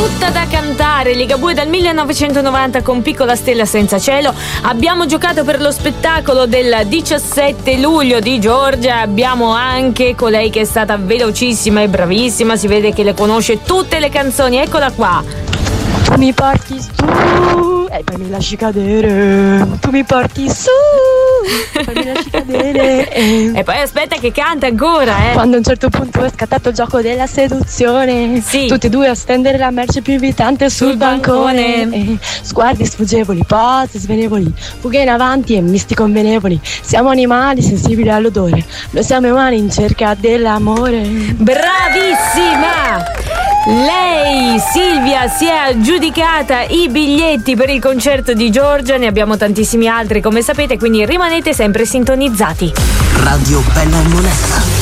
tutta da cantare. Ligabue dal 1990 con Piccola stella senza cielo. Abbiamo giocato per lo spettacolo del 17 luglio di Giorgia. Abbiamo anche colei che è stata velocissima e bravissima, si vede che le conosce tutte le canzoni. Eccola qua. Tu mi porti su e poi mi lasci cadere. Tu mi porti su e poi mi lasci cadere. E poi aspetta che canta ancora, Quando a un certo punto è scattato il gioco della seduzione, Sì. tutti e due a stendere la merce più invitante sul bancone. Sguardi sfuggevoli, pose svenevoli, fughe in avanti e misti convenevoli. Siamo animali sensibili all'odore, noi siamo umani in cerca dell'amore. Bravissima! Lei, Silvia, si è aggiudicata i biglietti per il concerto di Giorgia. Ne abbiamo tantissimi altri, come sapete, quindi rimanete sempre sintonizzati. Radio Bella e Monella.